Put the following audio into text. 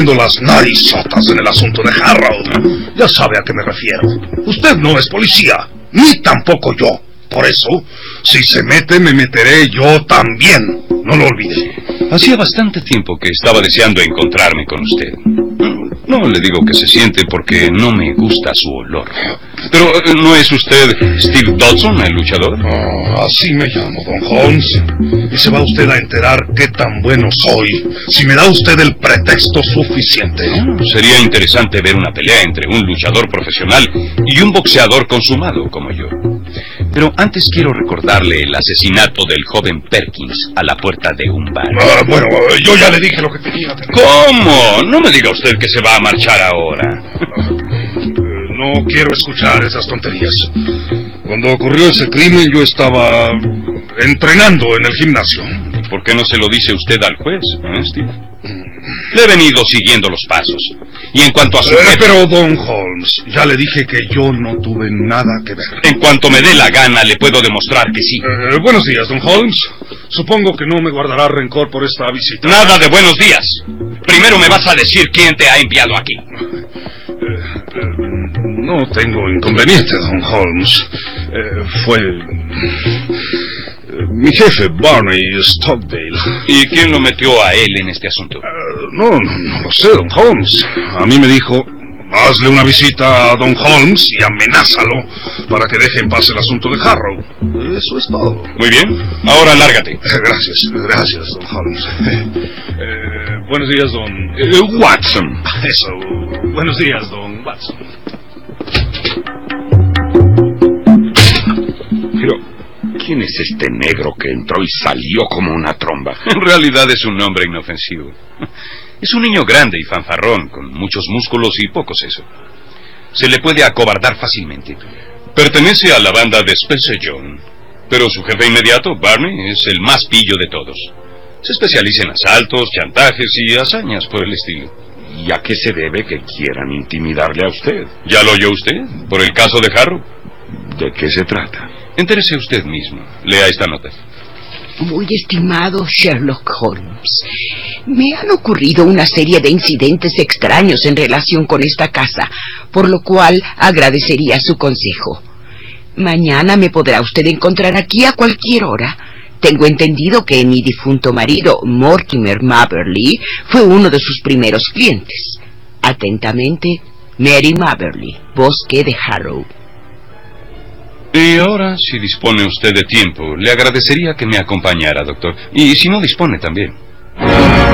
metiendo las narizotas en el asunto de Harrow. Ya sabe a qué me refiero. Usted no es policía, ni tampoco yo. Por eso, si se mete, me meteré yo también. No lo olvide. Hacía bastante tiempo que estaba deseando encontrarme con usted. No le digo que se siente porque no me gusta su olor. Pero, ¿no es usted Steve Dodson, el luchador? Oh, así me llamo, don Holmes. Y se va usted a enterar qué tan bueno soy si me da usted el pretexto suficiente. Sería interesante ver una pelea entre un luchador profesional y un boxeador consumado como yo. Pero antes quiero recordarle el asesinato del joven Perkins a la puerta de un bar. Bueno, yo ya le dije lo que tenía. ¿Cómo? No me diga usted que se va a marchar ahora. No quiero escuchar esas tonterías. Cuando ocurrió ese crimen yo estaba entrenando en el gimnasio. ¿Por qué no se lo dice usted al juez, Steve? Le he venido siguiendo los pasos. Y en cuanto a su... Pero, don Holmes, ya le dije que yo no tuve nada que ver. En cuanto me dé la gana, le puedo demostrar que sí. Buenos días, don Holmes. Supongo que no me guardará rencor por esta visita. Nada de buenos días. Primero me vas a decir quién te ha enviado aquí. No tengo inconveniente, don Holmes. Fue... mi jefe, Barney Stockdale. ¿Y quién lo metió a él en este asunto? No lo sé, don Holmes. A mí me dijo, hazle una visita a don Holmes y amenázalo para que deje en paz el asunto de Harrow. Eso es todo. Muy bien, ahora lárgate. Gracias, don Holmes. Buenos días, don... Watson. Eso, buenos días, don Watson. Pero, ¿quién es este negro que entró y salió como una tromba? En realidad es un hombre inofensivo. Es un niño grande y fanfarrón, con muchos músculos y poco seso. Se le puede acobardar fácilmente. Pertenece a la banda de Spencer John, pero su jefe inmediato, Barney, es el más pillo de todos. Se especializa en asaltos, chantajes y hazañas por el estilo. ¿Y a qué se debe que quieran intimidarle a usted? ¿Ya lo oyó usted? ¿Por el caso de Harrow? ¿De qué se trata? Entérese usted mismo. Lea esta nota. Muy estimado Sherlock Holmes, me han ocurrido una serie de incidentes extraños en relación con esta casa, por lo cual agradecería su consejo. Mañana me podrá usted encontrar aquí a cualquier hora. Tengo entendido que mi difunto marido, Mortimer Maberly, fue uno de sus primeros clientes. Atentamente, Mary Maberly, Bosque de Harrow. Y ahora, si dispone usted de tiempo, le agradecería que me acompañara, doctor. Y si no dispone también.